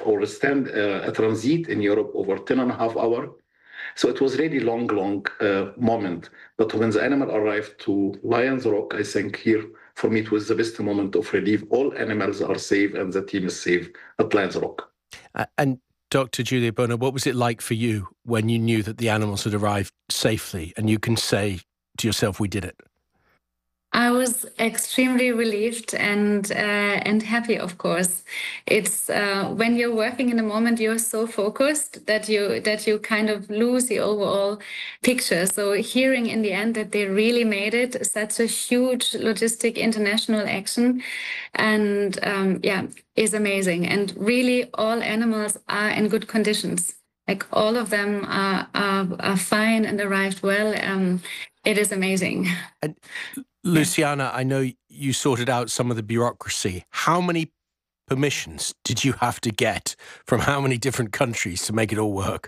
or stand a transit in Europe over 10 and a half hours. So it was really long moment. But when the animal arrived to Lions Rock, I think here, for me, it was the best moment of relief. All animals are safe and the team is safe at Lions Rock. And Dr. Julia Bono, what was it like for you when you knew that the animals had arrived safely and you can say to yourself, we did it? I was extremely relieved and happy, of course. It's when you're working in a moment, you're so focused that you kind of lose the overall picture. So hearing in the end that they really made it, such a huge logistic international action, and is amazing. And really, all animals are in good conditions. Like all of them are fine and arrived well. It is amazing. And Luciana, I know you sorted out some of the bureaucracy. How many permissions did you have to get from how many different countries to make it all work?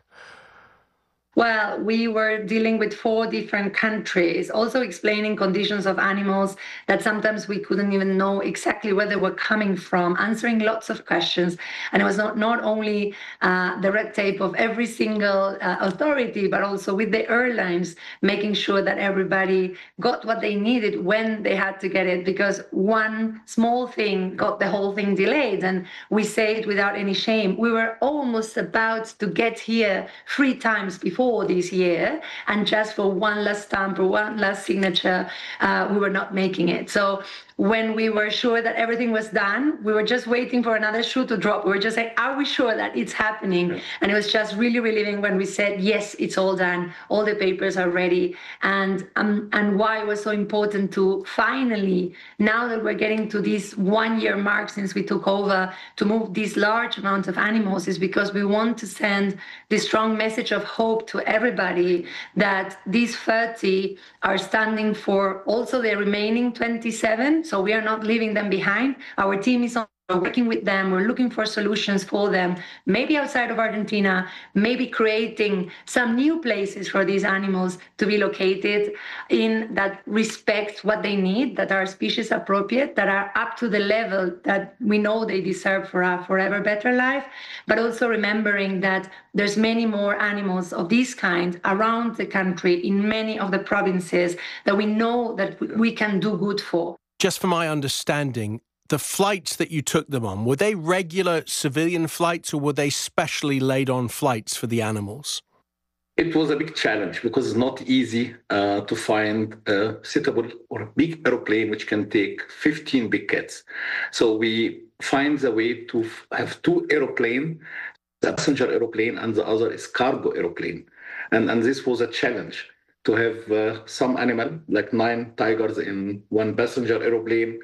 Well, we were dealing with 4 different countries, also explaining conditions of animals that sometimes we couldn't even know exactly where they were coming from, answering lots of questions. And it was not only the red tape of every single authority, but also with the airlines, making sure that everybody got what they needed when they had to get it, because one small thing got the whole thing delayed. And we say it without any shame. We were almost about to get here 3 times before this year, and just for one last stamp or one last signature, we were not making it. So when we were sure that everything was done, we were just waiting for another shoe to drop. We were just like, are we sure that it's happening? And it was just really relieving when we said, yes, it's all done. All the papers are ready. And why it was so important to finally, now that we're getting to this 1-year mark since we took over, to move this large amount of animals, is because we want to send this strong message of hope to everybody that these 30 are standing for also the remaining 27. So we are not leaving them behind. Our team is working with them. We're looking for solutions for them, maybe outside of Argentina, maybe creating some new places for these animals to be located in that respect what they need, that are species appropriate, that are up to the level that we know they deserve for a forever better life, but also remembering that there's many more animals of this kind around the country in many of the provinces that we know that we can do good for. Just for my understanding, the flights that you took them on, were they regular civilian flights or were they specially laid on flights for the animals? It was a big challenge because it's not easy to find a suitable or a big airplane which can take 15 big cats. So we find the way to have 2 airplanes, the passenger airplane and the other is cargo airplane. And this was a challenge to have some animal, like 9 tigers in one passenger airplane,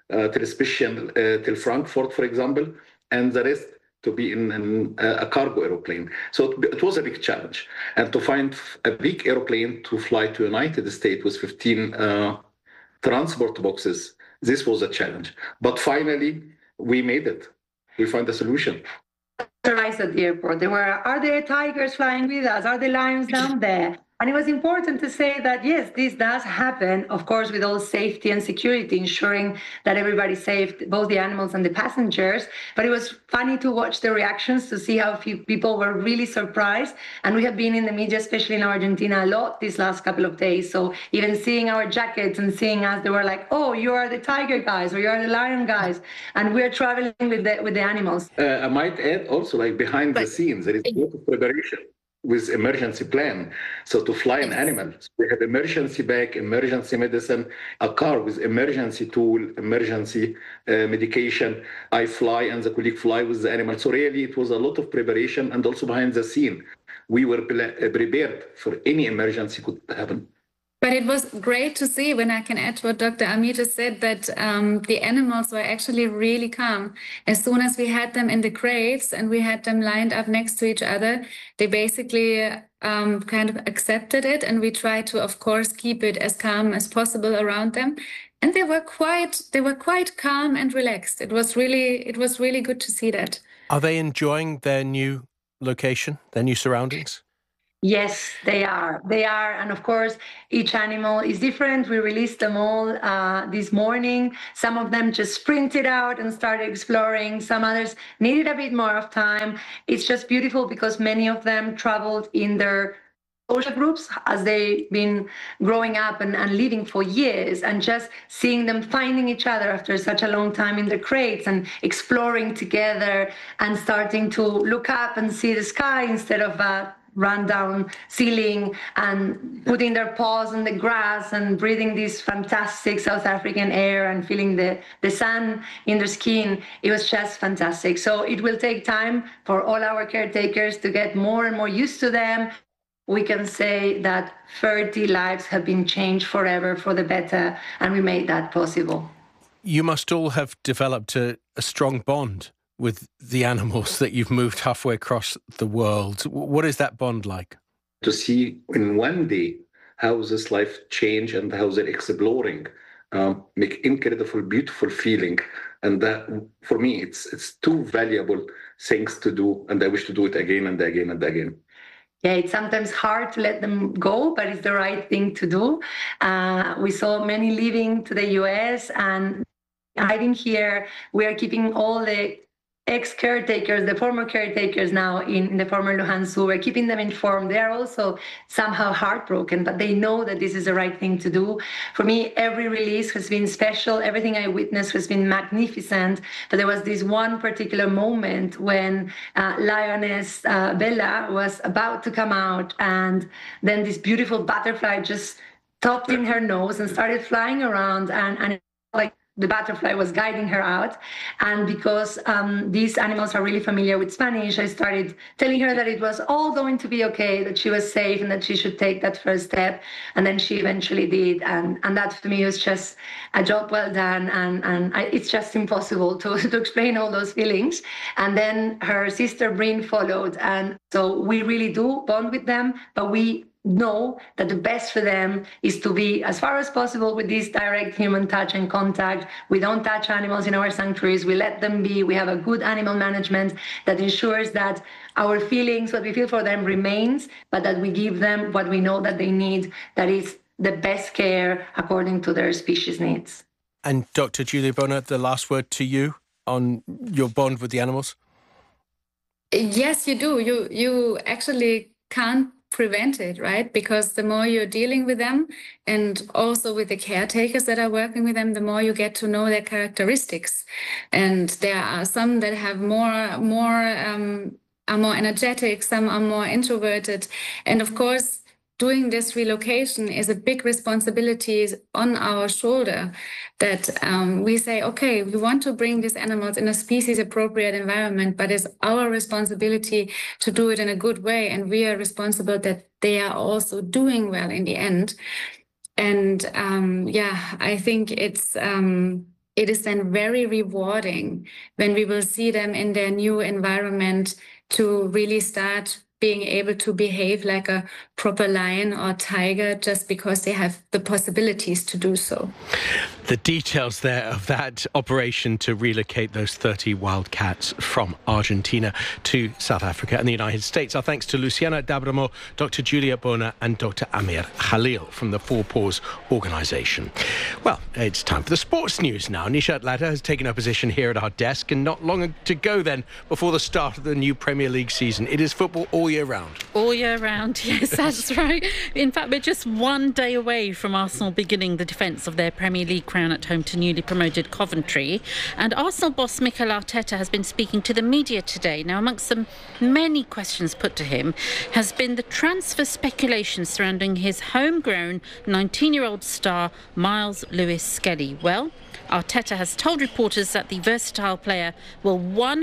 till Frankfurt, for example, and the rest to be in a cargo airplane. So it was a big challenge. And to find a big airplane to fly to United States with 15 transport boxes, this was a challenge. But finally, we made it. We found a solution. At the airport, are there tigers flying with us? Are there lions down there? And it was important to say that, yes, this does happen, of course, with all safety and security, ensuring that everybody's safe, both the animals and the passengers. But it was funny to watch the reactions, to see how few people were really surprised. And we have been in the media, especially in Argentina, a lot these last couple of days. So even seeing our jackets and seeing us, they were like, oh, you are the tiger guys, or you are the lion guys. And we're traveling with the animals. I might add also, like behind the scenes, there is a lot of preparation with emergency plan. So to fly an animal, so we have emergency bag, emergency medicine, a car with emergency tool, emergency medication. I fly and the colleague fly with the animal. So really it was a lot of preparation, and also behind the scene, we were prepared for any emergency could happen. But it was great to see, when I can add what Dr. Amir just said, that the animals were actually really calm. As soon as we had them in the crates and we had them lined up next to each other, they basically kind of accepted it. And we tried to, of course, keep it as calm as possible around them. And they were quite calm and relaxed. It was really good to see that. Are they enjoying their new location, their new surroundings? Yes, they are. They are. And of course, each animal is different. We released them all this morning. Some of them just sprinted out and started exploring. Some others needed a bit more of time. It's just beautiful because many of them traveled in their social groups as they've been growing up and living for years, and just seeing them finding each other after such a long time in their crates and exploring together and starting to look up and see the sky instead of rundown ceiling, and putting their paws on the grass and breathing this fantastic South African air and feeling the sun in their skin. It was just fantastic. So it will take time for all our caretakers to get more and more used to them. We can say that 30 lives have been changed forever for the better, and we made that possible. You must all have developed a strong bond with the animals that you've moved halfway across the world. What is that bond like? To see in one day how this life change and how they're exploring, make incredible, beautiful feeling. And that, for me, it's two valuable things to do, and I wish to do it again and again and again. Yeah, it's sometimes hard to let them go, but it's the right thing to do. We saw many leaving to the US, and hiding here, we are keeping all the ex-caretakers, the former caretakers now in the former Luhans Zoo. We're keeping them informed. They are also somehow heartbroken, but they know that this is the right thing to do. For me, every release has been special. Everything I witnessed has been magnificent. But there was this one particular moment when Lioness Bella was about to come out, and then this beautiful butterfly just stopped in her nose and started flying around, and like the butterfly was guiding her out. And because these animals are really familiar with Spanish, I started telling her that it was all going to be okay, that she was safe and that she should take that first step. And then she eventually did. And that to me was just a job well done. And it's just impossible to explain all those feelings. And then her sister Bryn followed. And so we really do bond with them, but we know that the best for them is to be as far as possible with this direct human touch and contact. We don't touch animals in our sanctuaries. We let them be. We have a good animal management that ensures that our feelings, what we feel for them, remains, but that we give them what we know that they need, that is the best care according to their species needs. And Dr. Giulia Bona, the last word to you on your bond with the animals? Yes, you do. You actually can't prevent it, right? Because the more you're dealing with them, and also with the caretakers that are working with them, the more you get to know their characteristics. And there are some that have are more energetic, some are more introverted. And of course, doing this relocation is a big responsibility on our shoulder, that we say, okay, we want to bring these animals in a species-appropriate environment, but it's our responsibility to do it in a good way, and we are responsible that they are also doing well in the end. And I think it is then very rewarding when we will see them in their new environment to really start being able to behave like a proper lion or tiger just because they have the possibilities to do so. The details there of that operation to relocate those 30 wild cats from Argentina to South Africa and the United States. Our thanks to Luciana d'Abramo, Dr. Giulia Bona and Dr. Amir Khalil from the Four Paws organisation. Well, it's time for the sports news now. Nishat Ladha has taken a position here at our desk, and not long to go then before the start of the new Premier League season. It is football all year round. All year round, yes, that's right. In fact, we're just one day away from Arsenal beginning the defence of their Premier League crown at home to newly promoted Coventry. And Arsenal boss Mikel Arteta has been speaking to the media today. Now, amongst the many questions put to him has been the transfer speculation surrounding his homegrown 19-year-old star, Miles Lewis-Skelly. Well, Arteta has told reporters that the versatile player will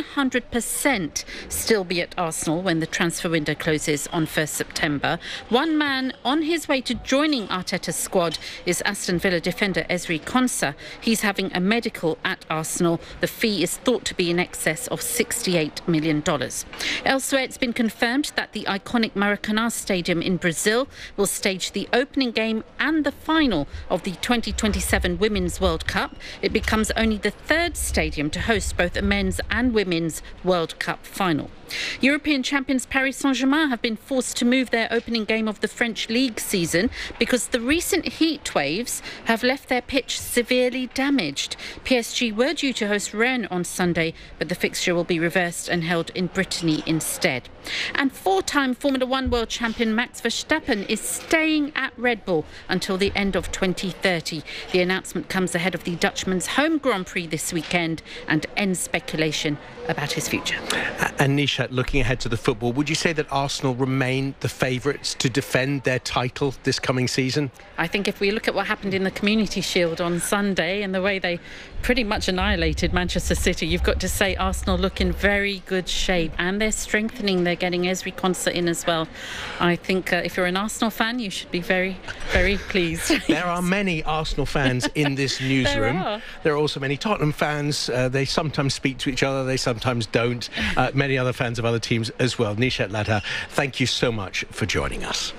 100% still be at Arsenal when the transfer window closes on 1st September. One man on his way to joining Arteta's squad is Aston Villa defender Ezri Konsa. He's having a medical at Arsenal. The fee is thought to be in excess of $68 million. Elsewhere, it's been confirmed that the iconic Maracanã Stadium in Brazil will stage the opening game and the final of the 2027 Women's World Cup. It becomes only the third stadium to host both a men's and women's World Cup final. European champions Paris Saint-Germain have been forced to move their opening game of the French League season because the recent heat waves have left their pitch severely damaged. PSG were due to host Rennes on Sunday, but the fixture will be reversed and held in Brittany instead. And four-time Formula One world champion Max Verstappen is staying at Red Bull until the end of 2030. The announcement comes ahead of the Dutchman's home Grand Prix this weekend and ends speculation about his future. And Nishat, looking ahead to the football, would you say that Arsenal remain the favourites to defend their title this coming season? I think if we look at what happened in the Community Shield on Sunday and the way they pretty much annihilated Manchester City, you've got to say Arsenal look in very good shape, and they're strengthening. They're getting Ezri Konsa in as well. I think if you're an Arsenal fan, you should be very, very pleased. There are many Arsenal fans in this newsroom. There are also many Tottenham fans. They sometimes speak to each other, they sometimes don't. Many other fans of other teams as well. Nishat Ladha, thank you so much for joining us.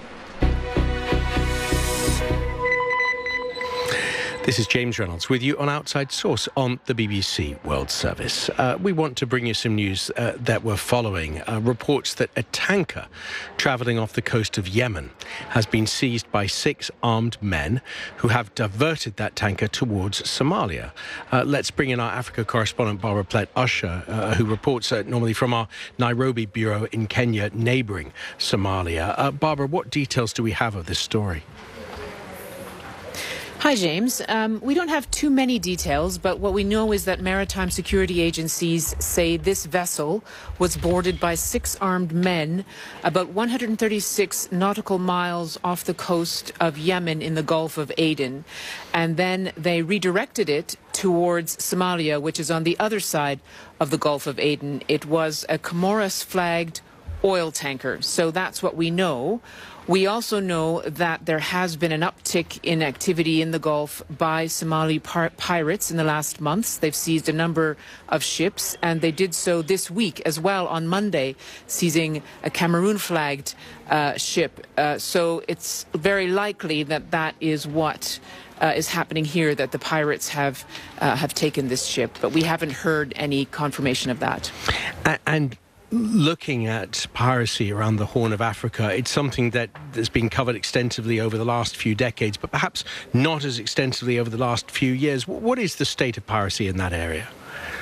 This is James Reynolds with you on Outside Source on the BBC World Service. We want to bring you some news that we're following. Reports that a tanker travelling off the coast of Yemen has been seized by 6 armed men who have diverted that tanker towards Somalia. Let's bring in our Africa correspondent Barbara Plett-Usher, who reports normally from our Nairobi bureau in Kenya, neighbouring Somalia. Barbara, what details do we have of this story? Hi, James. We don't have too many details, but what we know is that maritime security agencies say this vessel was boarded by 6 armed men about 136 nautical miles off the coast of Yemen in the Gulf of Aden. And then they redirected it towards Somalia, which is on the other side of the Gulf of Aden. It was a Comoros-flagged oil tanker. So that's what we know. We also know that there has been an uptick in activity in the Gulf by Somali pirates in the last months. They've seized a number of ships, and they did so this week as well on Monday, seizing a Cameroon-flagged ship. So it's very likely that that is what is happening here, that the pirates have taken this ship. But we haven't heard any confirmation of that. And looking at piracy around the Horn of Africa, it's something that has been covered extensively over the last few decades, but perhaps not as extensively over the last few years. What is the state of piracy in that area?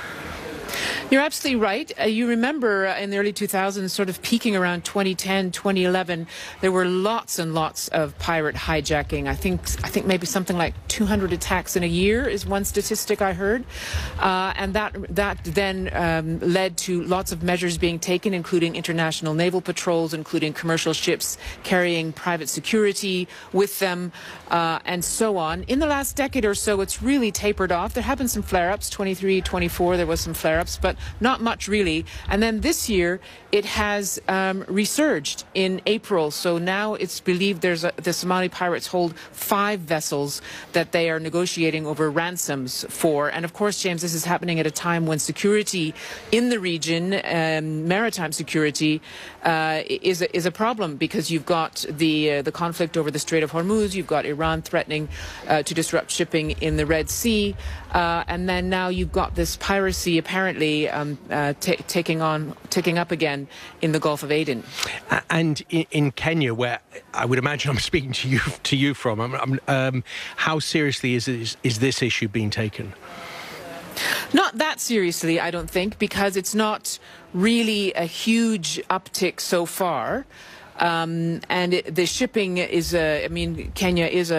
You're absolutely right. You remember in the early 2000s, sort of peaking around 2010, 2011, there were lots and lots of pirate hijacking. I think maybe something like 200 attacks in a year is one statistic I heard. And that then led to lots of measures being taken, including international naval patrols, including commercial ships carrying private security with them, and so on. In the last decade or so, it's really tapered off. There have been some flare-ups, 23, 24, there was some flare-ups, but not much really. And then this year it has resurged in April. So now it's believed the Somali pirates hold 5 vessels that they are negotiating over ransoms for. And of course, James, this is happening at a time when security in the region, maritime security, is a problem, because you've got the conflict over the Strait of Hormuz, you've got Iran threatening to disrupt shipping in the Red Sea, and then now you've got this piracy apparently taking up again in the Gulf of Aden. And in Kenya, where I would imagine I'm speaking to you from, how seriously is this issue being taken? Not that seriously, I don't think, because it's not really a huge uptick so far. And the shipping is, Kenya is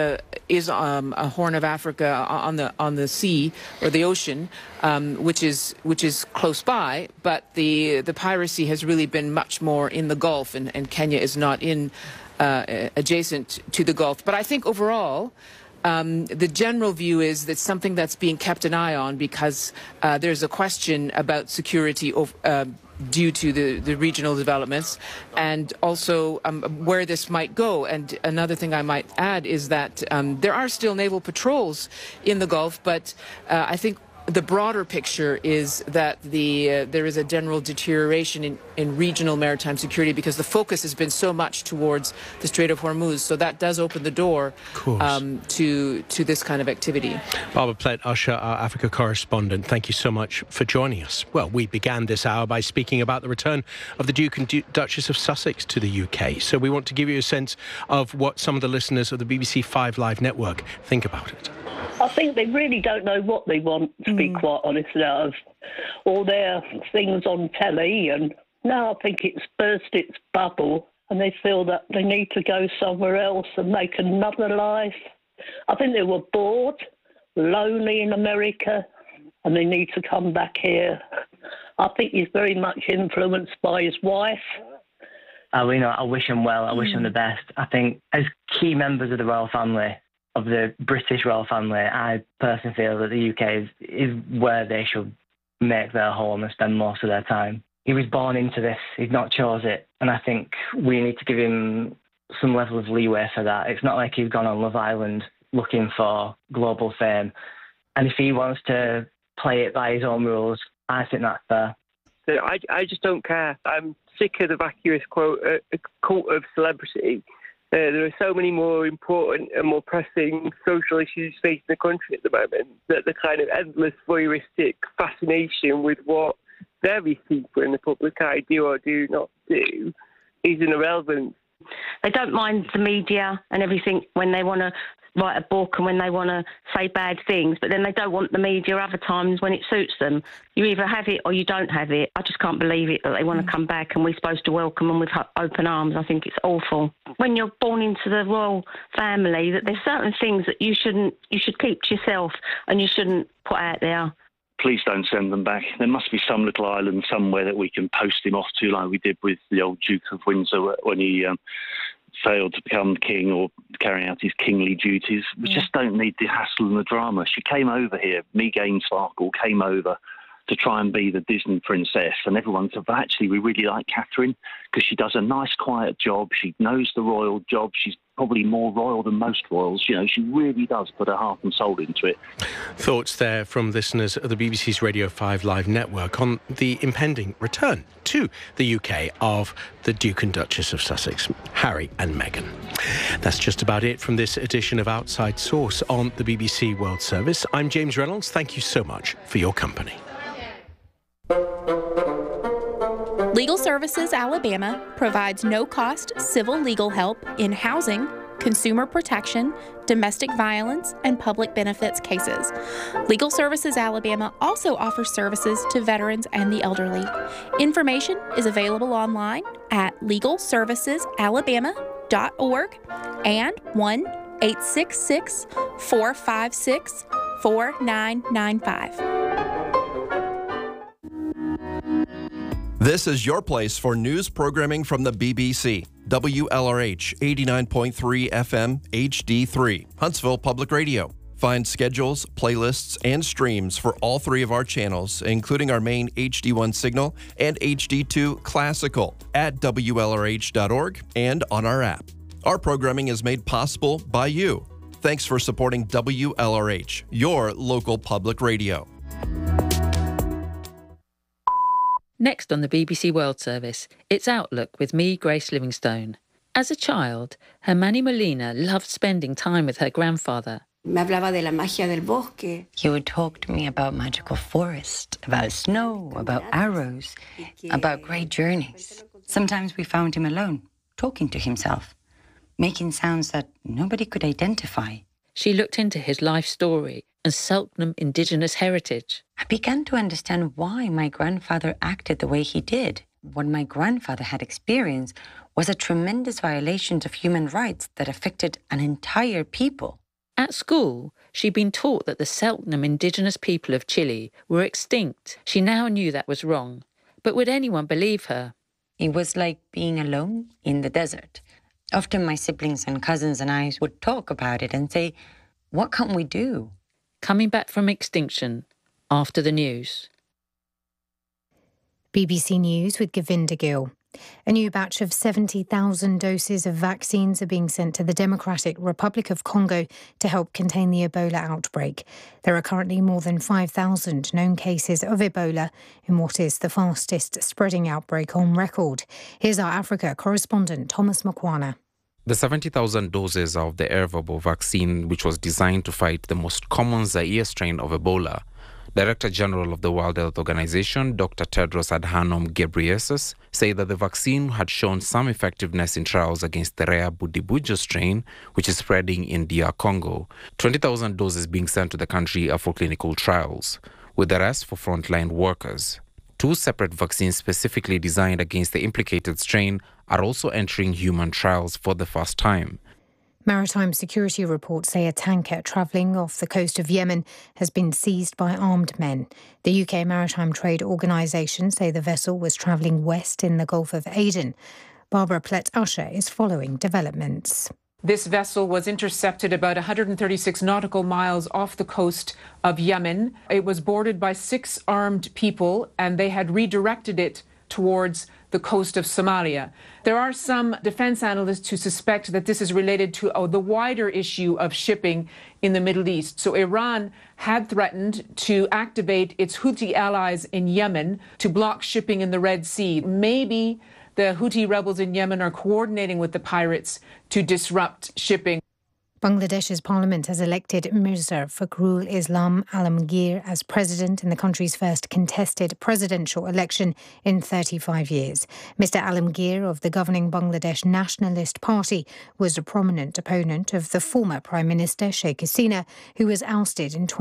a Horn of Africa on the sea or the ocean, which is close by. But the piracy has really been much more in the Gulf, and Kenya is not in adjacent to the Gulf. But I think overall, the general view is that something that's being kept an eye on, because there's a question about security due to the regional developments, and also where this might go. And another thing I might add is that there are still naval patrols in the Gulf, but I think The broader picture is that there is a general deterioration in regional maritime security because the focus has been so much towards the Strait of Hormuz. So that does open the door to this kind of activity. Barbara Plett-Usher, our Africa correspondent, thank you so much for joining us. Well, we began this hour by speaking about the return of the Duke and Duchess of Sussex to the UK. So we want to give you a sense of what some of the listeners of the BBC 5 Live network think about it. I think they really don't know what they want, to be quite honest, out of all their things on telly. And now I think it's burst its bubble and they feel that they need to go somewhere else and make another life. I think they were bored, lonely in America, and they need to come back here. I think he's very much influenced by his wife. I wish him well. I wish him the best. I think as key members of the royal family, of the British royal family, I personally feel that the UK is where they should make their home and spend most of their time. He was born into this. He's not chose it. And I think we need to give him some level of leeway for that. It's not like he's gone on Love Island looking for global fame. And if he wants to play it by his own rules, I think that's fair. I just don't care. I'm sick of the vacuous quote, a cult of celebrity. There are so many more important and more pressing social issues facing the country at the moment that the kind of endless voyeuristic fascination with what various people in the public eye do or do not do is an irrelevance. They don't mind the media and everything when they want to write a book and when they want to say bad things, but then they don't want the media other times when it suits them. You either have it or you don't have it. I just can't believe it that they want to come back and we're supposed to welcome them with open arms. I think it's awful. When you're born into the royal family, that there's certain things that you should keep to yourself and you shouldn't put out there. Please don't send them back. There must be some little island somewhere that we can post him off to, like we did with the old Duke of Windsor when he failed to become king or carrying out his kingly duties. We just don't need the hassle and the drama. She came over here, Meghan Markle came over to try and be the Disney princess, and everyone said, well, actually, we really like Catherine because she does a nice, quiet job. She knows the royal job. She's probably more royal than most royals. You know, she really does put her heart and soul into it. Thoughts there from listeners of the BBC's Radio 5 Live network on the impending return to the UK of the Duke and Duchess of Sussex, Harry and Meghan. That's just about it from this edition of Outside Source on the BBC World Service. I'm James Reynolds. Thank you so much for your company. Legal Services Alabama provides no-cost civil legal help in housing, consumer protection, domestic violence, and public benefits cases. Legal Services Alabama also offers services to veterans and the elderly. Information is available online at legalservicesalabama.org and 1-866-456-4995. This is your place for news programming from the BBC. WLRH 89.3 FM HD3, Huntsville Public Radio. Find schedules, playlists, and streams for all three of our channels, including our main HD1 signal and HD2 Classical at WLRH.org and on our app. Our programming is made possible by you. Thanks for supporting WLRH, your local public radio. Next on the BBC World Service, it's Outlook with me, Grace Livingstone. As a child, Hermione Molina loved spending time with her grandfather. He would talk to me about magical forest, about snow, about arrows, about great journeys. Sometimes we found him alone, talking to himself, making sounds that nobody could identify. She looked into his life story and Selknam indigenous heritage. I began to understand why my grandfather acted the way he did. What my grandfather had experienced was a tremendous violation of human rights that affected an entire people. At school, she'd been taught that the Selknam indigenous people of Chile were extinct. She now knew that was wrong. But would anyone believe her? It was like being alone in the desert. Often my siblings and cousins and I would talk about it and say, what can we do? Coming back from extinction after the news. BBC News with Govinda Gill. A new batch of 70,000 doses of vaccines are being sent to the Democratic Republic of Congo to help contain the Ebola outbreak. There are currently more than 5,000 known cases of Ebola in what is the fastest spreading outbreak on record. Here's our Africa correspondent, Thomas Makwana. The 70,000 doses of the Ervebo vaccine, which was designed to fight the most common Zaire strain of Ebola. Director General of the World Health Organization, Dr. Tedros Adhanom Ghebreyesus, said that the vaccine had shown some effectiveness in trials against the rare Budibujo strain, which is spreading in DR Congo. 20,000 doses being sent to the country are for clinical trials, with the rest for frontline workers. 2 separate vaccines specifically designed against the implicated strain are also entering human trials for the first time. Maritime security reports say a tanker travelling off the coast of Yemen has been seized by armed men. The UK Maritime Trade Organisation say the vessel was travelling west in the Gulf of Aden. Barbara Plett-Usher is following developments. This vessel was intercepted about 136 nautical miles off the coast of Yemen. It was boarded by 6 armed people, and they had redirected it towards the coast of Somalia. There are some defense analysts who suspect that this is related to the wider issue of shipping in the Middle East. So Iran had threatened to activate its Houthi allies in Yemen to block shipping in the Red Sea. Maybe the Houthi rebels in Yemen are coordinating with the pirates to disrupt shipping. Bangladesh's parliament has elected Mirza Fakhrul Islam Alamgir as president in the country's first contested presidential election in 35 years. Mr. Alamgir of the governing Bangladesh Nationalist Party was a prominent opponent of the former Prime Minister Sheikh Hasina, who was ousted in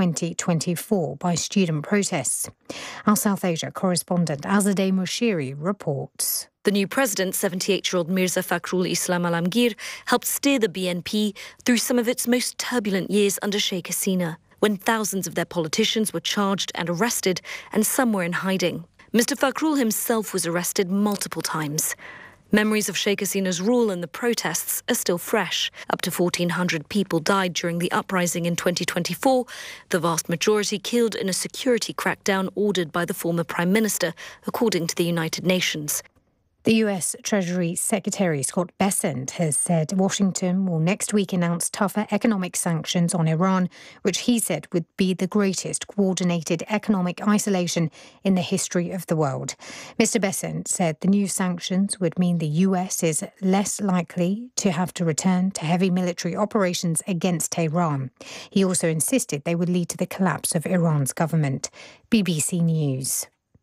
2024 by student protests. Our South Asia correspondent Azadeh Mushiri reports. The new president, 78-year-old Mirza Fakhrul Islam Alamgir, helped steer the BNP through some of its most turbulent years under Sheikh Hasina, when thousands of their politicians were charged and arrested, and some were in hiding. Mr. Fakhrul himself was arrested multiple times. Memories of Sheikh Hasina's rule and the protests are still fresh. Up to 1,400 people died during the uprising in 2024, the vast majority killed in a security crackdown ordered by the former Prime Minister, according to the United Nations. The US Treasury Secretary Scott Bessent has said Washington will next week announce tougher economic sanctions on Iran, which he said would be the greatest coordinated economic isolation in the history of the world. Mr. Bessent said the new sanctions would mean the US is less likely to have to return to heavy military operations against Tehran. He also insisted they would lead to the collapse of Iran's government. BBC News.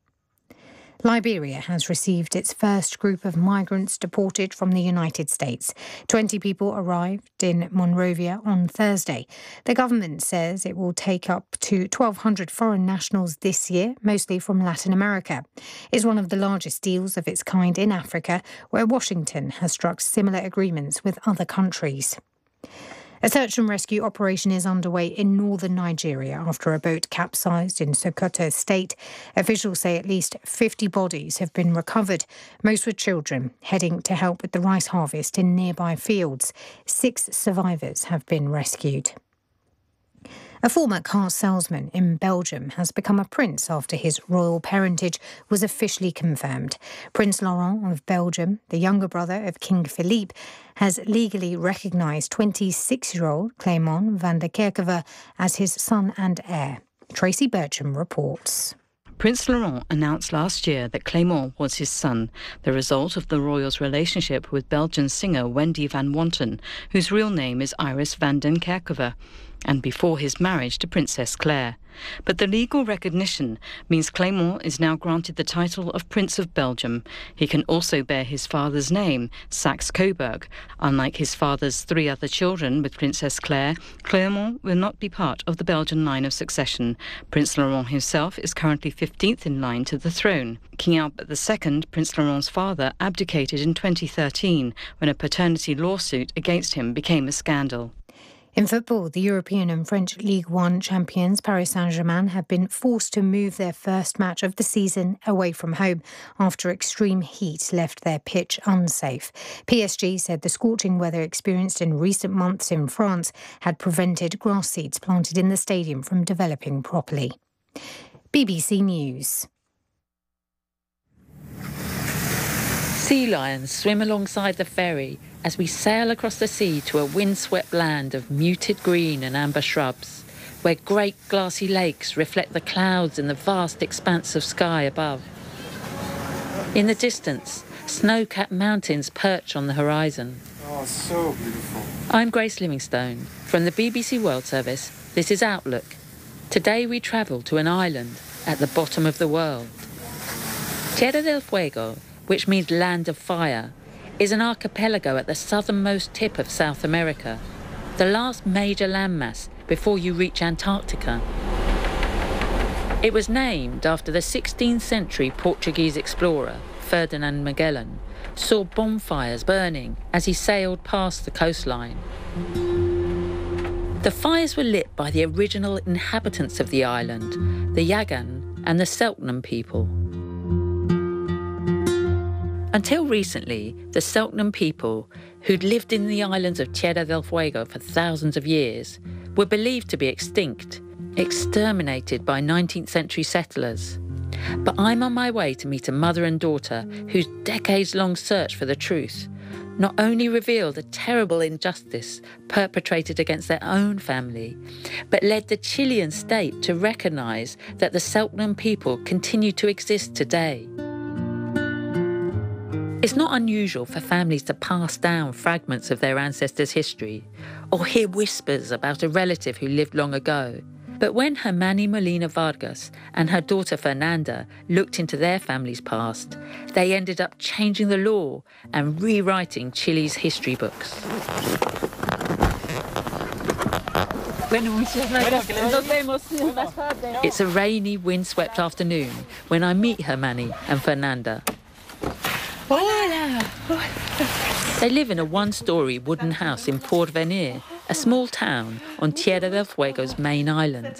Liberia has received its first group of migrants deported from the United States. 20 people arrived in Monrovia on Thursday. The government says it will take up to 1,200 foreign nationals this year, mostly from Latin America. It's one of the largest deals of its kind in Africa, where Washington has struck similar agreements with other countries. A search and rescue operation is underway in northern Nigeria after a boat capsized in Sokoto state. Officials say at least 50 bodies have been recovered, most were children, heading to help with the rice harvest in nearby fields. 6 survivors have been rescued. A former car salesman in Belgium has become a prince after his royal parentage was officially confirmed. Prince Laurent of Belgium, the younger brother of King Philippe, has legally recognised 26-year-old Clément van der Kerkhove as his son and heir. Tracy Bircham reports. Prince Laurent announced last year that Clément was his son, the result of the royal's relationship with Belgian singer Wendy van Wanten, whose real name is Iris van den Kerkhove, and before his marriage to Princess Claire. But the legal recognition means Clément is now granted the title of Prince of Belgium. He can also bear his father's name, Saxe-Coburg. Unlike his father's 3 other children with Princess Claire, Clément will not be part of the Belgian line of succession. Prince Laurent himself is currently 15th in line to the throne. King Albert II, Prince Laurent's father, abdicated in 2013 when a paternity lawsuit against him became a scandal. In football, the European and French Ligue 1 champions Paris Saint-Germain have been forced to move their first match of the season away from home after extreme heat left their pitch unsafe. PSG said the scorching weather experienced in recent months in France had prevented grass seeds planted in the stadium from developing properly. BBC News. Sea lions swim alongside the ferry as we sail across the sea to a windswept land of muted green and amber shrubs, where great glassy lakes reflect the clouds in the vast expanse of sky above. In the distance, snow-capped mountains perch on the horizon. Oh, so beautiful. I'm Grace Livingstone. From the BBC World Service, this is Outlook. Today we travel to an island at the bottom of the world. Tierra del Fuego, which means land of fire, is an archipelago at the southernmost tip of South America, the last major landmass before you reach Antarctica. It was named after the 16th century Portuguese explorer, Ferdinand Magellan, saw bonfires burning as he sailed past the coastline. The fires were lit by the original inhabitants of the island, the Yagan and the Selknam people. Until recently, the Selknam people, who'd lived in the islands of Tierra del Fuego for thousands of years, were believed to be extinct, exterminated by 19th century settlers. But I'm on my way to meet a mother and daughter whose decades-long search for the truth not only revealed a terrible injustice perpetrated against their own family, but led the Chilean state to recognise that the Selknam people continue to exist today. It's not unusual for families to pass down fragments of their ancestors' history or hear whispers about a relative who lived long ago. But when Hermani Molina Vargas and her daughter Fernanda looked into their family's past, they ended up changing the law and rewriting Chile's history books. It's a rainy, windswept afternoon when I meet Hermani and Fernanda. They live in a one-storey wooden house in Porvenir, a small town on Tierra del Fuego's main island.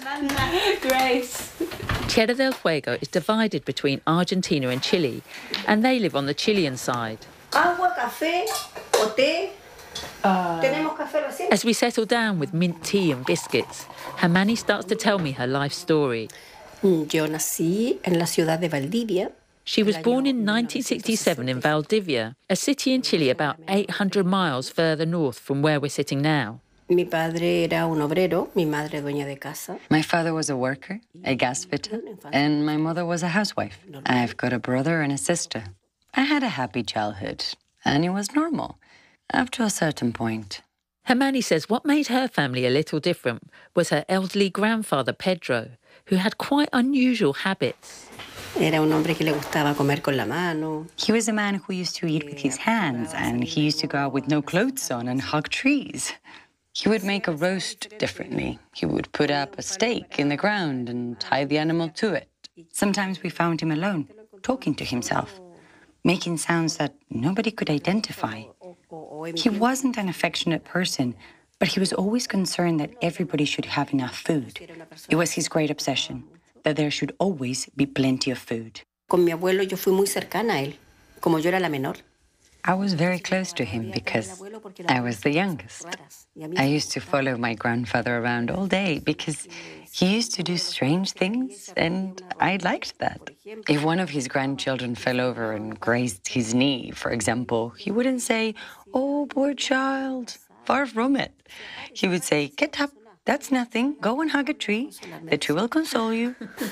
Grace. Tierra del Fuego is divided between Argentina and Chile, and they live on the Chilean side. Agua, café, o té. Tenemos café recién. As we settle down with mint tea and biscuits, Hermani starts to tell me her life story. Yo nací en la ciudad de Valdivia. She was born in 1967 in Valdivia, a city in Chile about 800 miles further north from where we're sitting now. Mi padre era un obrero, mi madre dueña de casa. My father was a worker, a gas fitter, and my mother was a housewife. I've got a brother and a sister. I had a happy childhood, and it was normal, up to a certain point. Hermani says what made her family a little different was her elderly grandfather, Pedro, who had quite unusual habits. Era un hombre que le gustaba comer con la mano. He was a man who used to eat with his hands, and he used to go out with no clothes on and hug trees. He would make a roast differently. He would put up a stake in the ground and tie the animal to it. Sometimes we found him alone, talking to himself, making sounds that nobody could identify. He wasn't an affectionate person, but he was always concerned that everybody should have enough food. It was his great obsession, that there should always be plenty of food. Con mi abuelo yo fui muy cercana a él, como yo era la menor. I was very close to him because I was the youngest. I used to follow my grandfather around all day because he used to do strange things, and I liked that. If one of his grandchildren fell over and grazed his knee, for example, he wouldn't say, "Oh, poor child," far from it. He would say, "Get up, that's nothing, go and hug a tree, the tree will console you."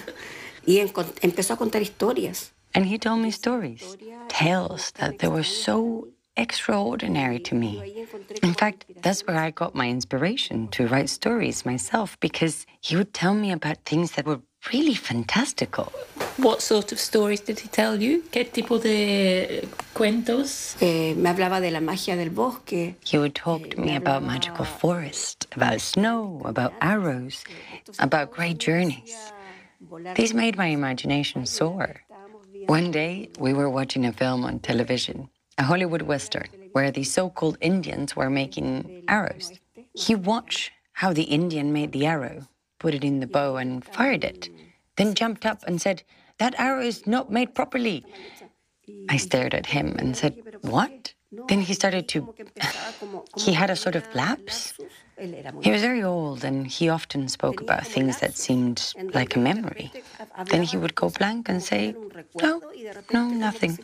Y empezó a contar historias. And he told me stories, tales that they were so extraordinary to me. In fact, that's where I got my inspiration to write stories myself, because he would tell me about things that were really fantastical. What sort of stories did he tell you? ¿Qué tipo de cuentos? Me hablaba de la magia del bosque. He would talk to me about magical forest, about snow, about arrows, about great journeys. These made my imagination soar. One day, we were watching a film on television, a Hollywood Western, where the so-called Indians were making arrows. He watched how the Indian made the arrow, put it in the bow and fired it, then jumped up and said, "That arrow is not made properly." I stared at him and said, "What? Then he started to... He had a sort of lapse. He was very old and he often spoke about things that seemed like a memory. Then he would go blank and say, no, nothing.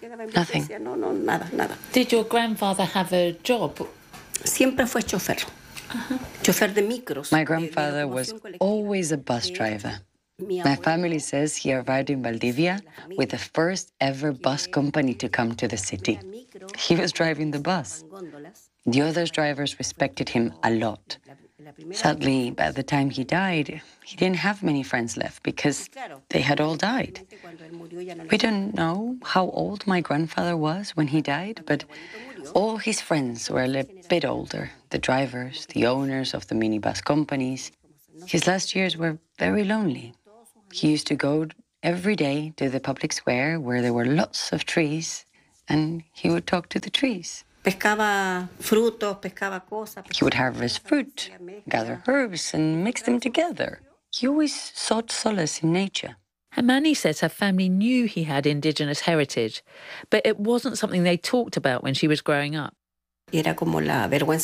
Did your grandfather have a job? Siempre fue chofer. Chofer de micros. My grandfather was always a bus driver. My family says he arrived in Valdivia with the first ever bus company to come to the city. He was driving the bus. The other drivers respected him a lot. Sadly, by the time he died, he didn't have many friends left because they had all died. We don't know how old my grandfather was when he died, but all his friends were a bit older, the drivers, the owners of the minibus companies. His last years were very lonely. He used to go every day to the public square where there were lots of trees, and he would talk to the trees. Pescaba frutos, pescaba cosas. He would harvest fruit, gather herbs, and mix them together. He always sought solace in nature. Hamani says her family knew he had indigenous heritage, but it wasn't something they talked about when she was growing up. It was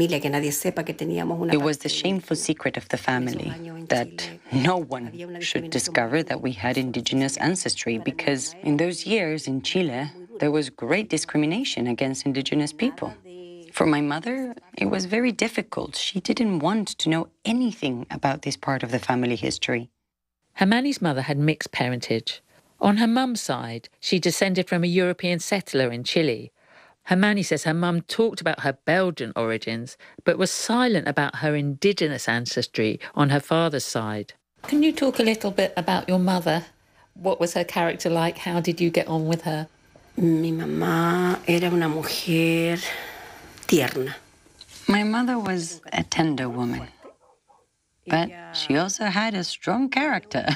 the shameful secret of the family that no one should discover that we had indigenous ancestry, because in those years in Chile, there was great discrimination against indigenous people. For my mother, it was very difficult. She didn't want to know anything about this part of the family history. Hamani's mother had mixed parentage. On her mum's side, she descended from a European settler in Chile. Hamani says her mum talked about her Belgian origins, but was silent about her indigenous ancestry on her father's side. Can you talk a little bit about your mother? What was her character like? How did you get on with her? Mi mamá era una mujer tierna. My mother was a tender woman, but she also had a strong character.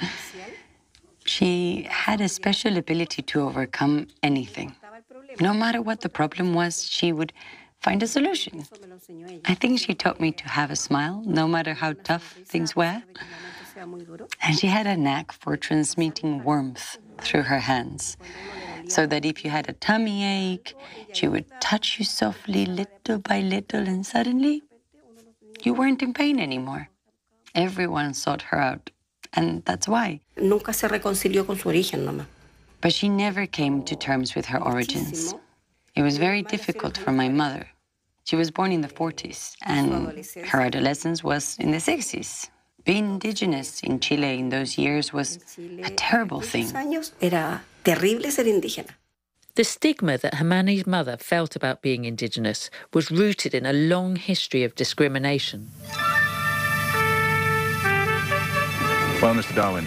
She had a special ability to overcome anything. No matter what the problem was, she would find a solution. I think she taught me to have a smile, no matter how tough things were. And she had a knack for transmitting warmth through her hands, so that if you had a tummy ache, she would touch you softly little by little, and suddenly you weren't in pain anymore. Everyone sought her out, and that's why. Nunca se reconcilió con su origen, mamá. But she never came to terms with her origins. It was very difficult for my mother. She was born in the 40s, and her adolescence was in the 60s. Being indigenous in Chile in those years was a terrible thing. Era terrible ser indígena. The stigma that Hamani's mother felt about being indigenous was rooted in a long history of discrimination. Well, Mr. Darwin,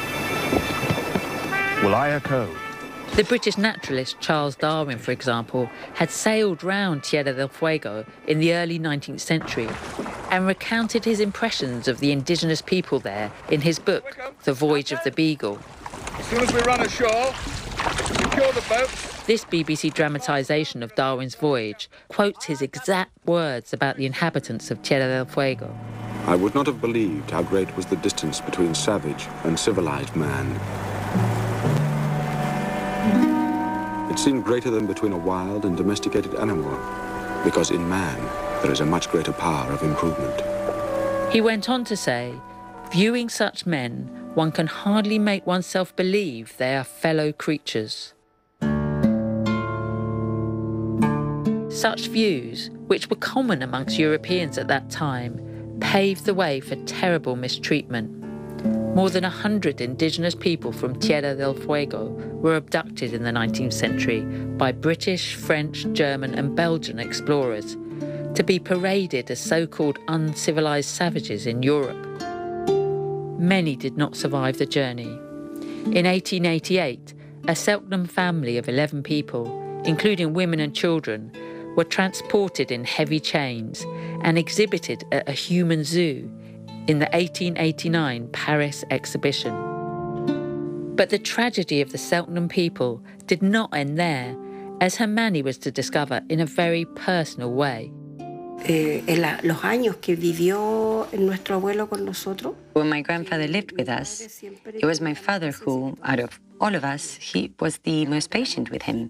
will I echo? The British naturalist Charles Darwin, for example, had sailed round Tierra del Fuego in the early 19th century and recounted his impressions of the indigenous people there in his book, The Voyage of the Beagle. As soon as we run ashore, secure the boats. This BBC dramatisation of Darwin's voyage quotes his exact words about the inhabitants of Tierra del Fuego. I would not have believed how great was the distance between savage and civilized man. It seemed greater than between a wild and domesticated animal, because in man there is a much greater power of improvement. He went on to say, viewing such men, one can hardly make oneself believe they are fellow creatures. Such views, which were common amongst Europeans at that time, paved the way for terrible mistreatment. More than 100 indigenous people from Tierra del Fuego were abducted in the 19th century by British, French, German and Belgian explorers to be paraded as so-called uncivilized savages in Europe. Many did not survive the journey. In 1888, a Selknam family of 11 people, including women and children, were transported in heavy chains and exhibited at a human zoo in the 1889 Paris exhibition. But the tragedy of the Selknam people did not end there, as Hamani was to discover in a very personal way. Los años que vivió nuestro abuelo con nosotros. When my grandfather lived with us, it was my father who, out of all of us, he was the most patient with him.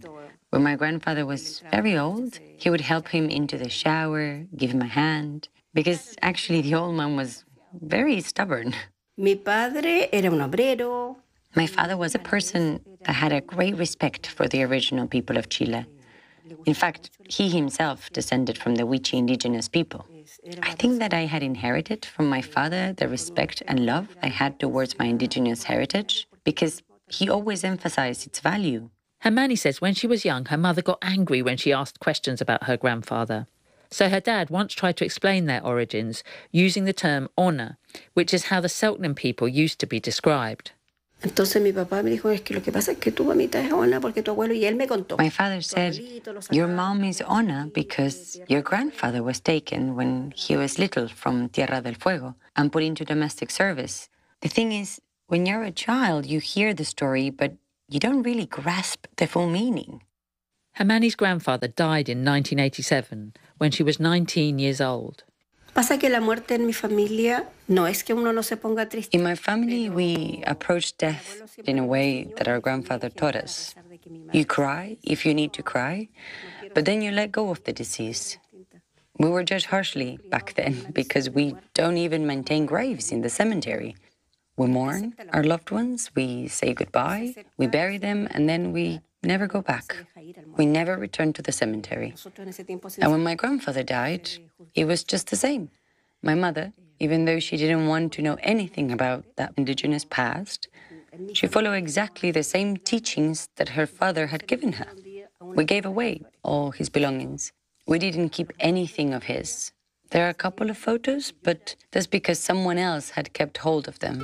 When my grandfather was very old, he would help him into the shower, give him a hand, because actually the old man was very stubborn. Mi padre era un obrero. My father was a person that had a great respect for the original people of Chile. In fact, he himself descended from the Wichi indigenous people. I think that I had inherited from my father the respect and love I had towards my indigenous heritage, because he always emphasized its value. Hermani says when she was young, her mother got angry when she asked questions about her grandfather. So her dad once tried to explain their origins using the term Ona, which is how the Selknam people used to be described. Entonces mi papá me dijo, es que lo que pasa es que tu mamita es Ona porque tu abuelo, y él me contó. My father said, your mom is Ona because your grandfather was taken when he was little from Tierra del Fuego and put into domestic service. The thing is, when you're a child, you hear the story, but you don't really grasp the full meaning. Hermani's grandfather died in 1987 when she was 19 years old. Pasa que la muerte en mi familia no es que uno no se ponga triste. In my family, we approach death in a way that our grandfather taught us. You cry if you need to cry, but then you let go of the disease. We were judged harshly back then because we don't even maintain graves in the cemetery. We mourn our loved ones, we say goodbye, we bury them, and then we never go back. We never return to the cemetery. And when my grandfather died, it was just the same. My mother, even though she didn't want to know anything about that indigenous past, she followed exactly the same teachings that her father had given her. We gave away all his belongings. We didn't keep anything of his. There are a couple of photos, but that's because someone else had kept hold of them.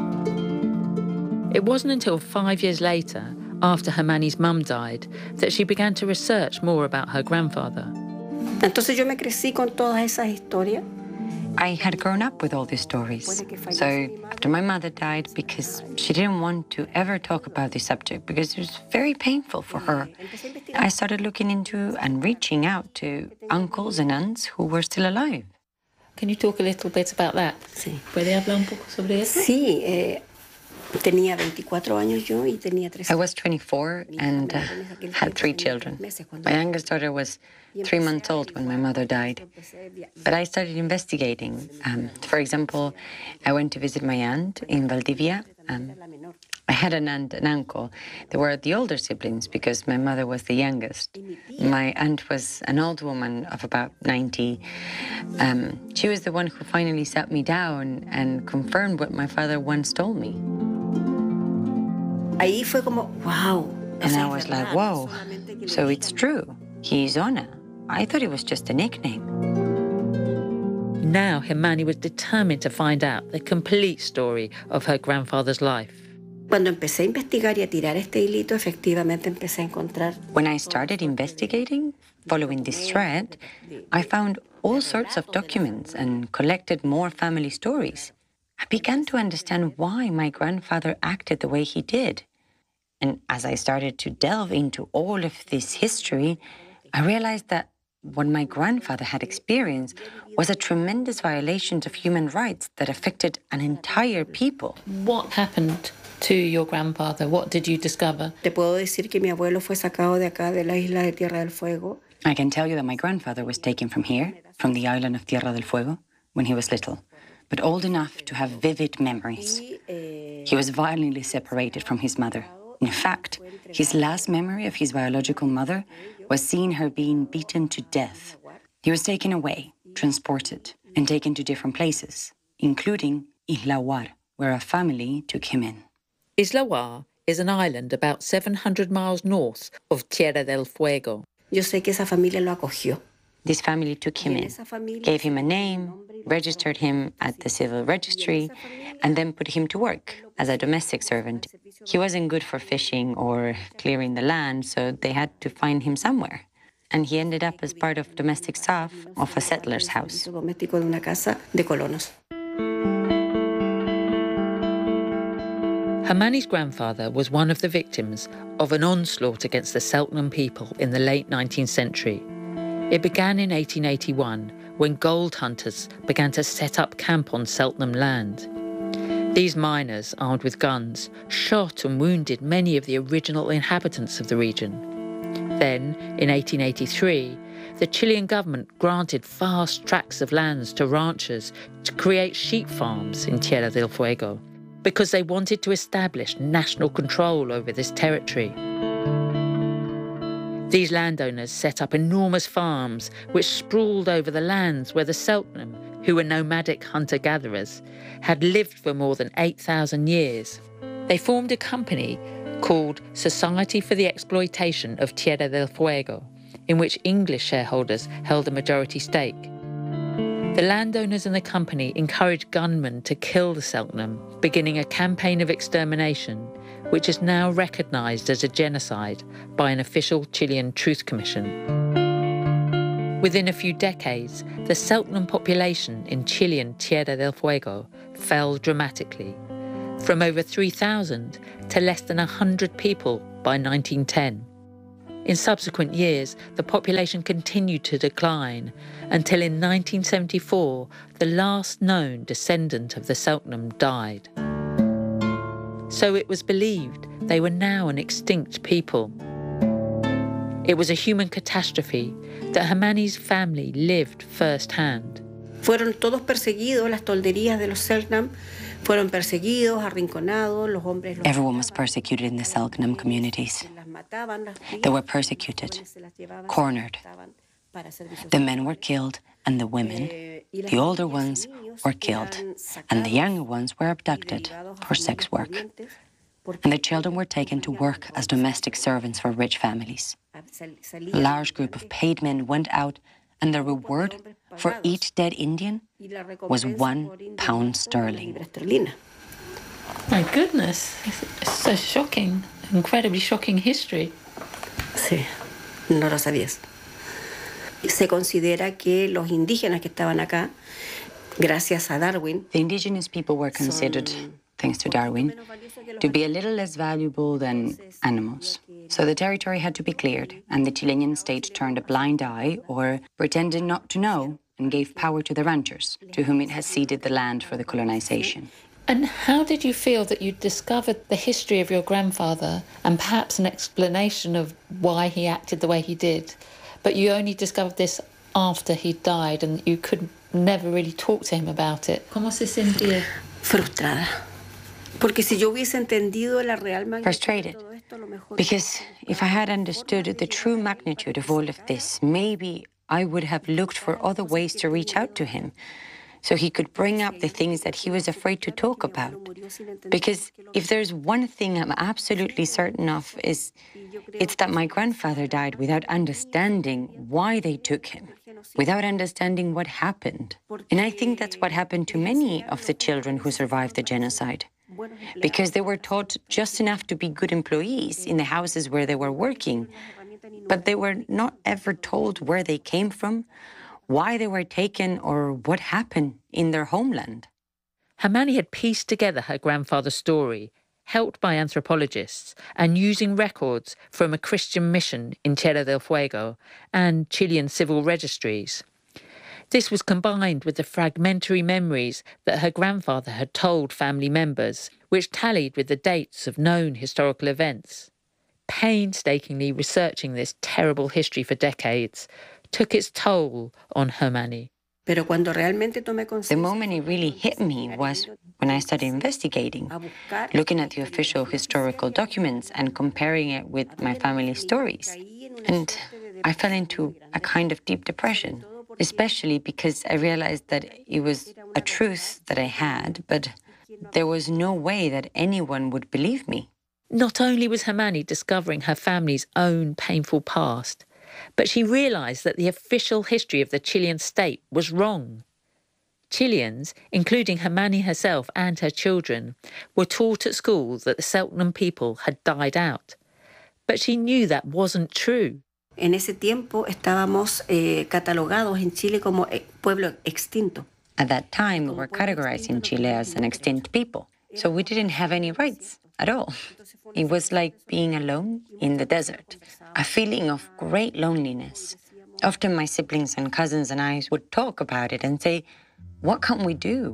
It wasn't until 5 years later, after Hermani's mum died, that she began to research more about her grandfather. Entonces yo me crecí con todas esas historias. I had grown up with all these stories. So after my mother died, because she didn't want to ever talk about this subject, because it was very painful for her, I started looking into and reaching out to uncles and aunts who were still alive. Can you talk a little bit about that? Sí. ¿Puede hablar un poco sobre eso? Sí, tenía 24 años yo y tenía 3 I was 24 and had 3 children. My youngest daughter was 3 months old when my mother died. But I started investigating. For example, I went to visit my aunt in Valdivia. I had an aunt and uncle. They were the older siblings because my mother was the youngest. My aunt was an old woman of about 90. She was the one who finally sat me down and confirmed what my father once told me. Ahí fue como, wow. And I was like, whoa, so it's true. He's Ona. I thought it was just a nickname. Now Hermani was determined to find out the complete story of her grandfather's life. Cuando empecé a investigar y a tirar este hilito, efectivamente empecé a encontrar. When I started investigating, following this thread, I found all sorts of documents and collected more family stories. I began to understand why my grandfather acted the way he did. And as I started to delve into all of this history, I realized that what my grandfather had experienced was a tremendous violation of human rights that affected an entire people. What happened to your grandfather? What did you discover? Te puedo decir que mi abuelo fue sacado de acá, de la isla de Tierra del Fuego. I can tell you that my grandfather was taken from here, from the island of Tierra del Fuego, when he was little, but old enough to have vivid memories. He was violently separated from his mother. In fact, his last memory of his biological mother was seeing her being beaten to death. He was taken away, transported, and taken to different places, including Isla Huar, where a family took him in. Isla Huar is an island about 700 miles north of Tierra del Fuego. Yo sé que esa familia lo acogió. This family took him in, gave him a name, registered him at the civil registry, and then put him to work as a domestic servant. He wasn't good for fishing or clearing the land, so they had to find him somewhere. And he ended up as part of domestic staff of a settler's house. Hermani's grandfather was one of the victims of an onslaught against the Selknam people in the late 19th century. It began in 1881 when gold hunters began to set up camp on Selknam land. These miners, armed with guns, shot and wounded many of the original inhabitants of the region. Then, in 1883, the Chilean government granted vast tracts of lands to ranchers to create sheep farms in Tierra del Fuego because they wanted to establish national control over this territory. These landowners set up enormous farms which sprawled over the lands where the Selknam, who were nomadic hunter-gatherers, had lived for more than 8,000 years. They formed a company called Society for the Exploitation of Tierra del Fuego, in which English shareholders held a majority stake. The landowners in the company encouraged gunmen to kill the Selknam, beginning a campaign of extermination, which is now recognised as a genocide by an official Chilean Truth Commission. Within a few decades, the Selknam population in Chilean Tierra del Fuego fell dramatically, from over 3,000 to less than 100 people by 1910. In subsequent years, the population continued to decline until in 1974, the last known descendant of the Selknam died. So it was believed they were now an extinct people. It was a human catastrophe that Hamani's family lived firsthand. Fueron todos perseguidos, las tolderías de los Selknam fueron perseguidos, arrinconados, los hombres... Everyone was persecuted in the Selknam communities. They were persecuted, cornered. The men were killed and the women, the older ones, were killed, and the younger ones were abducted for sex work. And the children were taken to work as domestic servants for rich families. A large group of paid men went out, and the reward for each dead Indian was £1 sterling. My goodness, it's so shocking, incredibly shocking history. Sí, no lo sabías. Se considera que los indígenas que estaban acá, gracias a Darwin, the indigenous people were considered, thanks to Darwin, to be a little less valuable than animals. So the territory had to be cleared, and the Chilean state turned a blind eye or pretended not to know and gave power to the ranchers, to whom it has ceded the land for the colonization. And how did you feel that you discovered the history of your grandfather and perhaps an explanation of why he acted the way he did, but you only discovered this after he died and you could never really talk to him about it? ¿Cómo se sentía? Frustrada. Porque si yo hubiese entendido la real magnitud. Frustrated. Because if I had understood the true magnitude of all of this, maybe I would have looked for other ways to reach out to him, so he could bring up the things that he was afraid to talk about. Because if there's one thing I'm absolutely certain of, it's that my grandfather died without understanding why they took him, without understanding what happened. And I think that's what happened to many of the children who survived the genocide. Because they were taught just enough to be good employees in the houses where they were working, but they were not ever told where they came from, why they were taken, or what happened in their homeland. Hamani had pieced together her grandfather's story, helped by anthropologists, and using records from a Christian mission in Tierra del Fuego and Chilean civil registries. This was combined with the fragmentary memories that her grandfather had told family members, which tallied with the dates of known historical events. Painstakingly researching this terrible history for decades took its toll on Hamani. The moment it really hit me was when I started investigating, looking at the official historical documents and comparing it with my family's stories. And I fell into a kind of deep depression, especially because I realized that it was a truth that I had, but there was no way that anyone would believe me. Not only was Hamani discovering her family's own painful past, but she realised that the official history of the Chilean state was wrong. Chileans, including Hamani herself and her children, were taught at school that the Selknam people had died out. But she knew that wasn't true. En ese tiempo estábamos catalogados en Chile como pueblo extinto. At that time, we were categorized in Chile as an extinct people, so we didn't have any rights at all. It was like being alone in the desert, a feeling of great loneliness. Often my siblings and cousins and I would talk about it and say, what can we do?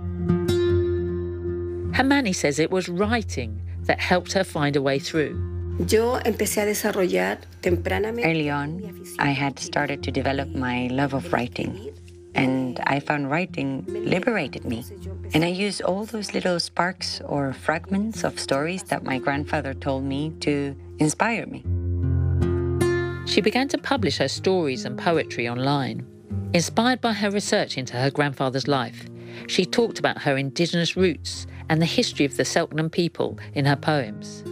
Hamani says it was writing that helped her find a way through. Early on, I had started to develop my love of writing, and I found writing liberated me. And I used all those little sparks or fragments of stories that my grandfather told me to inspire me. She began to publish her stories and poetry online. Inspired by her research into her grandfather's life, she talked about her indigenous roots and the history of the Selknam people in her poems.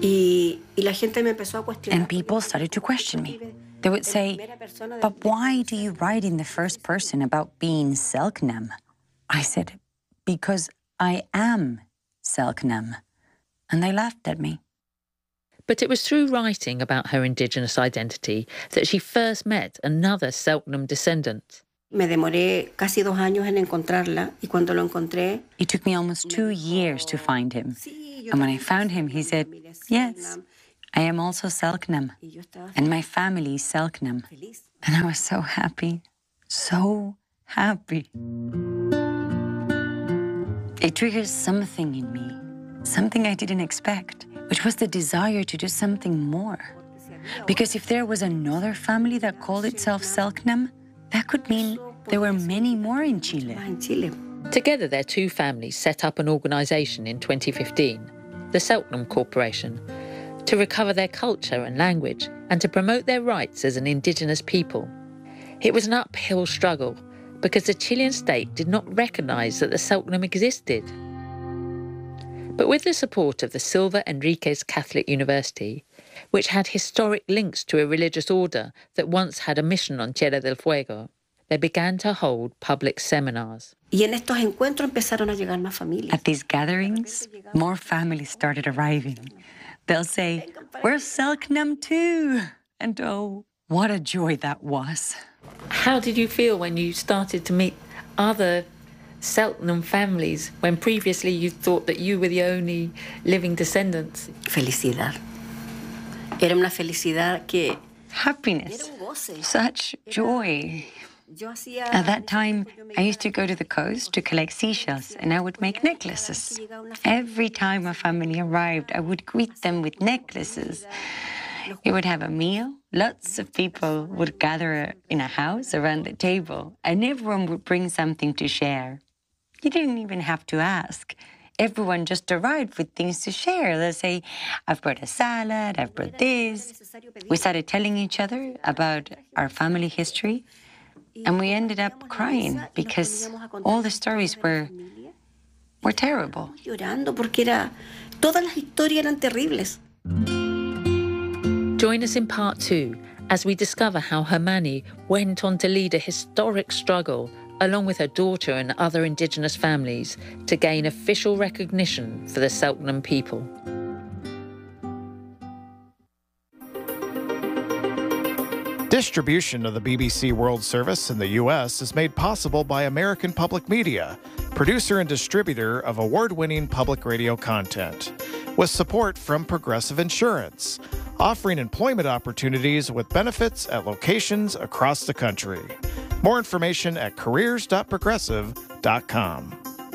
And people started to question me. They would say, "But why do you write in the first person about being Selknam?" I said, "Because I am Selknam." And they laughed at me. But it was through writing about her indigenous identity that she first met another Selknam descendant. Me demoré casi 2 años en encontrarla, y cuando lo encontré... It took me almost 2 years to find him. And when I found him, he said, "Yes, I am also Selknam, and my family is Selknam." And I was so happy, so happy. It triggers something in me, something I didn't expect, which was the desire to do something more. Because if there was another family that called itself Selknam, that could mean there were many more in Chile. Together, their two families set up an organisation in 2015, the Selknam Corporation, to recover their culture and language and to promote their rights as an indigenous people. It was an uphill struggle because the Chilean state did not recognise that the Selknam existed. But with the support of the Silva Enriquez Catholic University, which had historic links to a religious order that once had a mission on Tierra del Fuego, they began to hold public seminars. At these gatherings, more families started arriving. They'll say, "We're Selknam too." And oh, what a joy that was. How did you feel when you started to meet other Selknam families when previously you thought that you were the only living descendants? Felicidad. Era una felicidad que... Happiness. Such joy. At that time, I used to go to the coast to collect seashells, and I would make necklaces. Every time a family arrived, I would greet them with necklaces. We would have a meal. Lots of people would gather in a house around the table, and everyone would bring something to share. You didn't even have to ask. Everyone just arrived with things to share. They'll say, "I've brought a salad, I've brought this." We started telling each other about our family history, and we ended up crying because all the stories were terrible. Join us in part 2 as we discover how Hermione went on to lead a historic struggle along with her daughter and other indigenous families to gain official recognition for the Selknam people. Distribution of the BBC World Service in the U.S. is made possible by American Public Media, producer and distributor of award-winning public radio content, with support from Progressive Insurance, offering employment opportunities with benefits at locations across the country. More information at careers.progressive.com.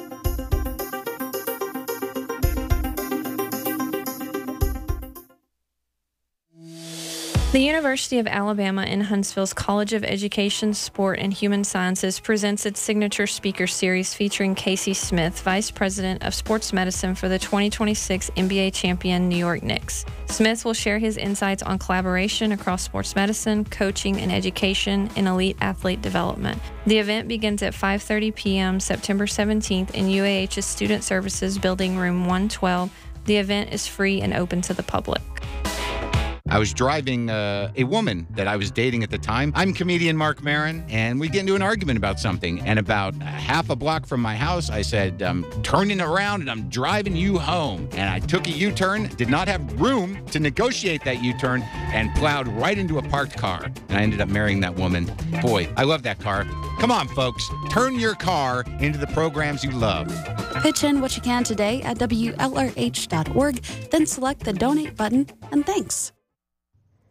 The University of Alabama in Huntsville's College of Education, Sport, and Human Sciences presents its signature speaker series featuring Casey Smith, Vice President of Sports Medicine for the 2026 NBA champion New York Knicks. Smith will share his insights on collaboration across sports medicine, coaching, and education in elite athlete development. The event begins at 5:30 p.m. September 17th in UAH's Student Services Building Room 112. The event is free and open to the public. I was driving a woman that I was dating at the time. I'm comedian Mark Maron, and we get into an argument about something. And about half a block from my house, I said, "I'm turning around and I'm driving you home." And I took a U-turn, did not have room to negotiate that U-turn, and plowed right into a parked car. And I ended up marrying that woman. Boy, I love that car. Come on, folks, turn your car into the programs you love. Pitch in what you can today at WLRH.org, then select the donate button, and thanks.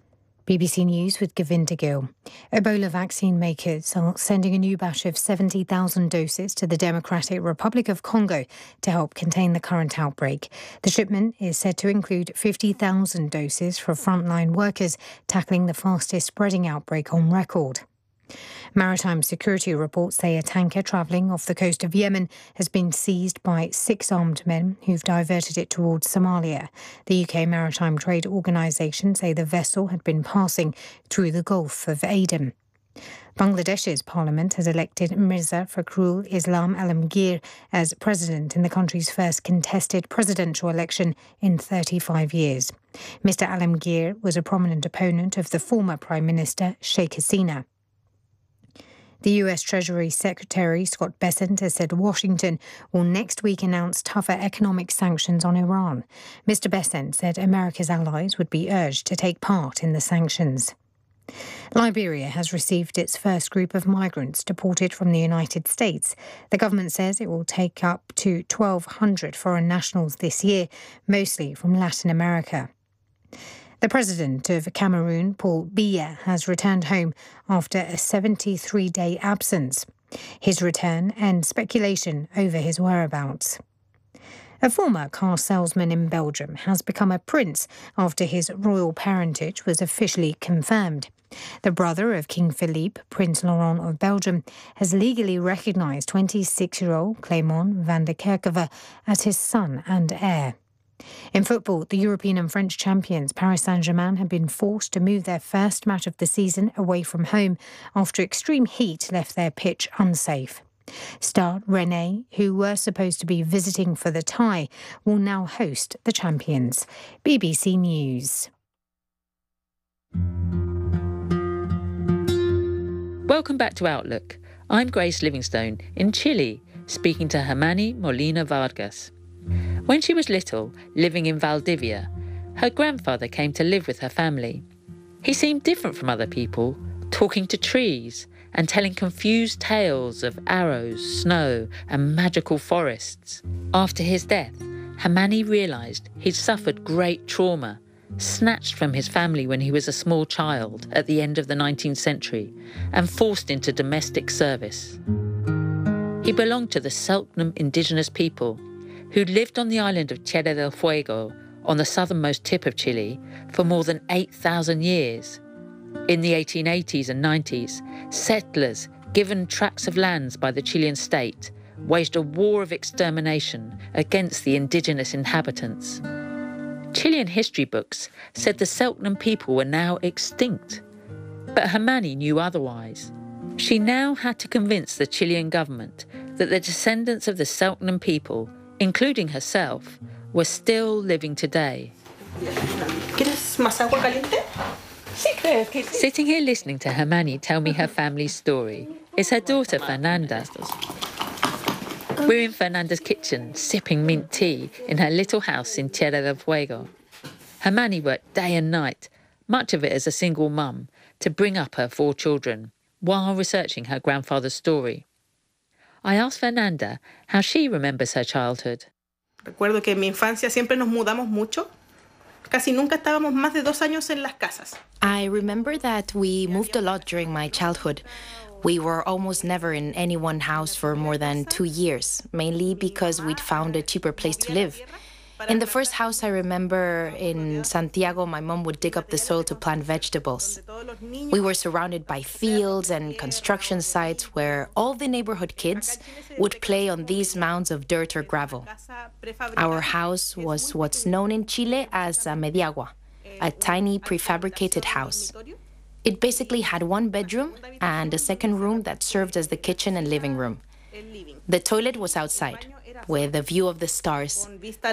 BBC News with Govinda Gill. Ebola vaccine makers are sending a new batch of 70,000 doses to the Democratic Republic of Congo to help contain the current outbreak. The shipment is said to include 50,000 doses for frontline workers tackling the fastest spreading outbreak on record. Maritime security reports say a tanker travelling off the coast of Yemen has been seized by 6 armed men who've diverted it towards Somalia. The UK Maritime Trade Organisation say the vessel had been passing through the Gulf of Aden. Bangladesh's parliament has elected Mirza Fakhrul Islam Alamgir as president in the country's first contested presidential election in 35 years. Mr Alamgir was a prominent opponent of the former Prime Minister Sheikh Hasina. The US Treasury Secretary Scott Bessent has said Washington will next week announce tougher economic sanctions on Iran. Mr Bessent said America's allies would be urged to take part in the sanctions. Liberia has received its first group of migrants deported from the United States. The government says it will take up to 1,200 foreign nationals this year, mostly from Latin America. The president of Cameroon, Paul Biya, has returned home after a 73-day absence. His return ends speculation over his whereabouts. A former car salesman in Belgium has become a prince after his royal parentage was officially confirmed. The brother of King Philippe, Prince Laurent of Belgium, has legally recognised 26-year-old Clément van der Kerkhove as his son and heir. In football, the European and French champions Paris Saint-Germain have been forced to move their first match of the season away from home after extreme heat left their pitch unsafe. Stade Rennais, who were supposed to be visiting for the tie, will now host the champions. BBC News. Welcome back to Outlook. I'm Grace Livingstone in Chile, speaking to Hermani Molina Vargas. When she was little, living in Valdivia, her grandfather came to live with her family. He seemed different from other people, talking to trees and telling confused tales of arrows, snow and magical forests. After his death, Hermani realised he'd suffered great trauma, snatched from his family when he was a small child at the end of the 19th century and forced into domestic service. He belonged to the Selknam indigenous people who'd lived on the island of Tierra del Fuego on the southernmost tip of Chile for more than 8,000 years. In the 1880s and 90s, settlers, given tracts of lands by the Chilean state, waged a war of extermination against the indigenous inhabitants. Chilean history books said the Selknam people were now extinct, but Hermani knew otherwise. She now had to convince the Chilean government that the descendants of the Selknam people, including herself, were still living today. Sitting here listening to Hermani tell me her family's story is her daughter Fernanda. We're in Fernanda's kitchen, sipping mint tea in her little house in Tierra del Fuego. Hermani worked day and night, much of it as a single mum, to bring up her 4 children, while researching her grandfather's story. I asked Fernanda how she remembers her childhood. Recuerdo que en mi infancia siempre nos mudamos mucho. Casi nunca estábamos más de 2 años en las casas. I remember that we moved a lot during my childhood. We were almost never in any one house for more than 2 years, mainly because we'd found a cheaper place to live. In the first house I remember in Santiago, my mom would dig up the soil to plant vegetables. We were surrounded by fields and construction sites where all the neighborhood kids would play on these mounds of dirt or gravel. Our house was what's known in Chile as a mediagua, a tiny prefabricated house. It basically had 1 bedroom and a second room that served as the kitchen and living room. The toilet was outside, with a view of the stars.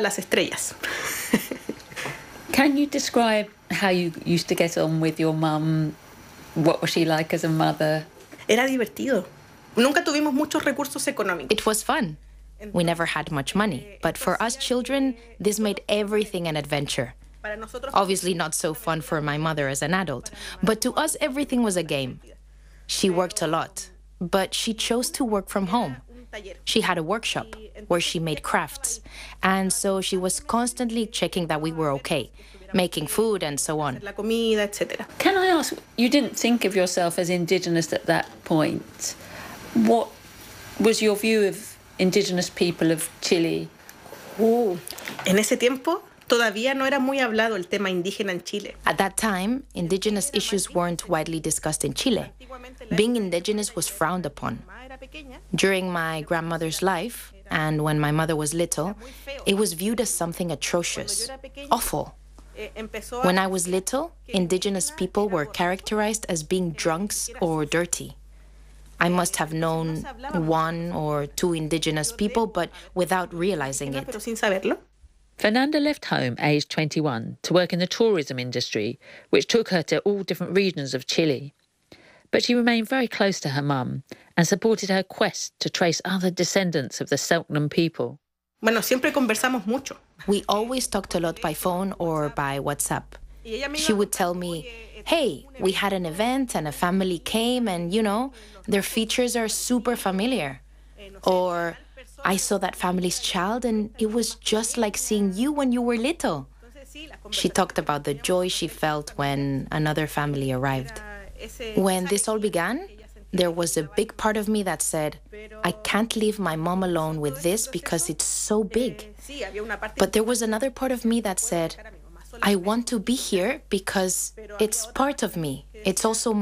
Can you describe how you used to get on with your mum? What was she like as a mother? Era divertido. Nunca tuvimos muchos recursos económicos. It was fun. We never had much money, but for us children, this made everything an adventure. Obviously not so fun for my mother as an adult, but to us everything was a game. She worked a lot, but she chose to work from home. She had a workshop where she made crafts, and so she was constantly checking that we were okay, making food and so on. La comida, etc. Can I ask, you didn't think of yourself as indigenous at that point. What was your view of indigenous people of Chile? En ese tiempo todavía no era muy hablado el tema indígena en Chile. At that time, indigenous issues weren't widely discussed in Chile. Being indigenous was frowned upon. During my grandmother's life, and when my mother was little, it was viewed as something atrocious, awful. When I was little, indigenous people were characterized as being drunks or dirty. I must have known 1 or 2 indigenous people, but without realizing it. Fernanda left home aged 21 to work in the tourism industry, which took her to all different regions of Chile. But she remained very close to her mum and supported her quest to trace other descendants of the Selknam people. Bueno, siempre conversamos mucho. We always talked a lot by phone or by WhatsApp. She would tell me, hey, we had an event and a family came and, their features are super familiar. Or, I saw that family's child and it was just like seeing you when you were little. She talked about the joy she felt when another family arrived. When this all began, there was a big part of me that said, I can't leave my mom alone with this because it's so big. But there was another part of me that said, I want to be here because it's part of me. It's also